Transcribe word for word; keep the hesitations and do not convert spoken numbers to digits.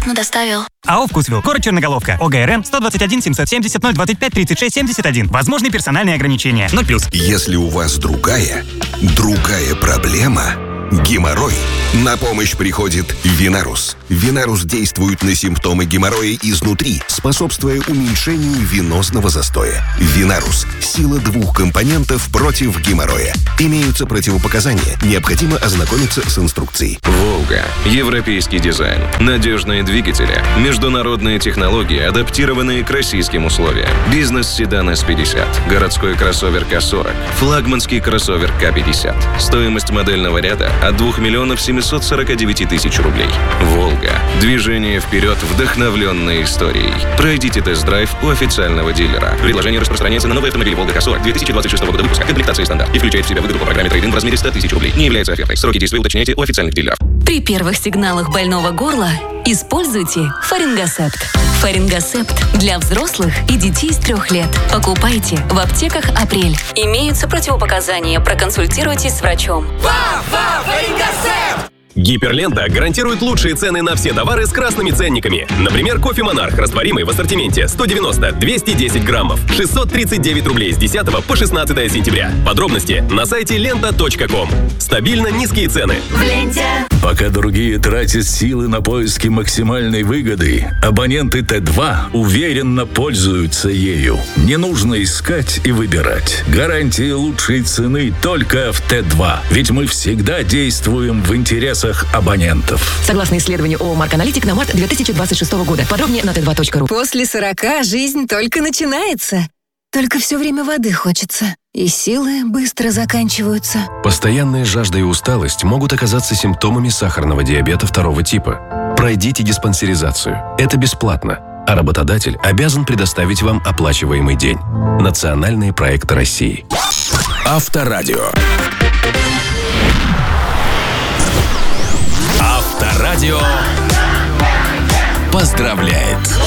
Аккуратно доставил. АО «Вкусвилл», город Черноголовка, ОГРН сто двадцать один семьсот семьдесят ноль двадцать пять тридцать шесть семьдесят один. Возможны персональные ограничения. ноль плюс. Если у вас другая, другая проблема, геморрой, на помощь приходит Винарус. Винарус действует на симптомы геморроя изнутри, способствуя уменьшению венозного застоя. Винарус – сила двух компонентов против геморроя. Имеются противопоказания. Необходимо ознакомиться с инструкцией. «Волга». Европейский дизайн. Надежные двигатели. Международные технологии, адаптированные к российским условиям. Бизнес-седан эс пятьдесят. Городской кроссовер ка сорок. Флагманский кроссовер ка пятьдесят. Стоимость модельного ряда от двух миллионов семисот сорока девяти тысяч рублей. «Волга». Движение вперед, вдохновленное историей. Пройдите тест-драйв у официального дилера. Предложение распространяется на новые автомобили «Волга ка сорок» две тысячи двадцать шестого года выпуска. Комплектация стандарт. И включает в себя выгоду по программе трейд-ин в размере ста тысяч рублей. Не является офертой. Сроки действия уточняйте у официальных дилеров. При первых сигналах больного горла используйте Фарингосепт. Фарингосепт для взрослых и детей с трех лет. Покупайте в аптеках «Апрель». Имеются противопоказания. Проконсультируйтесь с врачом. Фарингосепт! Гиперлента гарантирует лучшие цены на все товары с красными ценниками. Например, кофе «Монарх» растворимый в ассортименте сто девяносто - двести десять граммов, шестьсот тридцать девять рублей с десятого по шестнадцатое сентября. Подробности на сайте лента точка ком. Стабильно низкие цены. В ленте. Пока другие тратят силы на поиски максимальной выгоды, абоненты Т два уверенно пользуются ею. Не нужно искать и выбирать. Гарантии лучшей цены только в Т два. Ведь мы всегда действуем в интересах абонентов. Согласно исследованию ООО «Марк Аналитик» на март две тысячи двадцать шестого года. Подробнее на тэ два точка ру. После сорока жизнь только начинается. Только все время воды хочется. И силы быстро заканчиваются. Постоянная жажда и усталость могут оказаться симптомами сахарного диабета второго типа. Пройдите диспансеризацию. Это бесплатно. А работодатель обязан предоставить вам оплачиваемый день. Национальные проекты России. Авторадио. Авторадио поздравляет!